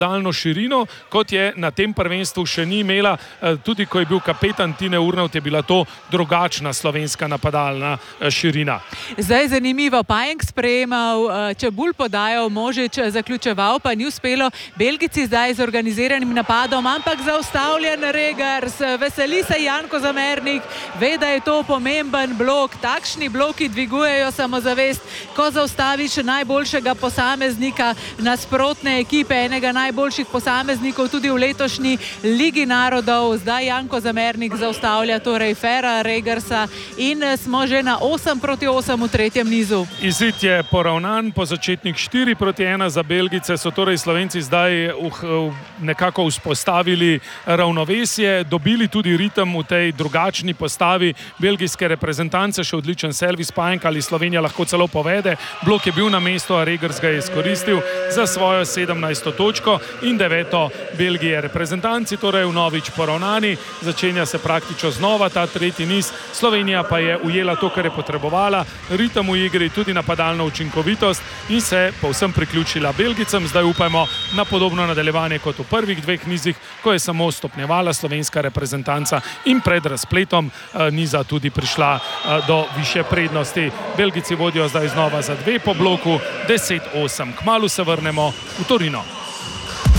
daljno širino, kot je na tem prvenstvu še ni imela. Tudi ko je bil kapetan Tine Urnhovt, je bila to drugačna slovenska napadalna širina. Zdaj zanimivo, Pajenk sprejemal, Čebulj podajal, Možič zaključeval, pa ni uspelo. Belgijci zdaj z organiziranim napadom, ampak zaustavljen Regers. Veseli se Janko Zamernik, ve, da je to pomemben blok. Takšni bloki dvigujejo samozavest, ko zaustaviš najboljšega posameznika nasprotne ekipe, enega najboljših posameznikov tudi v letošnji Ligi narodov. Zdaj Janko Zamernik zaustavlja torej Fera Regersa in smo že na 8-8 v tretjem nizu. Izid je poravnan, po začetnih 4-1 za Belgijce so torej Slovenci zdaj nekako vzpostavili ravnovesje, dobili tudi ritem v tej drugačni postavi belgijske reprezentance, še odličen servis Pajenka, ali Slovenija lahko celo povede. Blok je bil na mestu, a Regers ga je izkoristil za svojo 17. točko in 9. Belgije. Reprezentanci torej vnovič poravnani, začenja se praktično znova ta tretji niz. Slovenija pa je ujela to, kar je potrebovala, ritem v igri, tudi napadalno učinkovitost in se povsem priključila Belgicem. Zdaj upajmo na podobno nadaljevanje kot v prvih dveh nizih, ko je samo stopnjevala slovenska reprezentanca in pred razpletom niza tudi prišla do višje prednosti. Belgijci vodijo zdaj znova za 2 po bloku, 10-8. Kmalu se vrnemo v Torino.